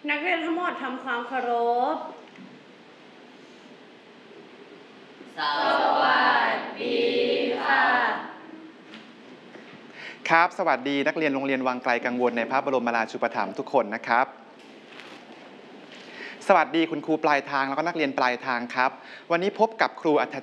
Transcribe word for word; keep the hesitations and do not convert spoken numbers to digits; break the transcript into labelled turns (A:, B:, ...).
A: นักเรียนทั้งหมดทำความเคารพสวัสดีค่ะ
B: ครับสวัสดีนักเรียนโรงเรียนวังไกลกังวลในพระบรมราชูปถัมภ์ทุกคนนะครับสวัสดีคุณครูปลายทางแล้วก็นักเรียนปลายทางครับวันนี้พบกับครูอัธ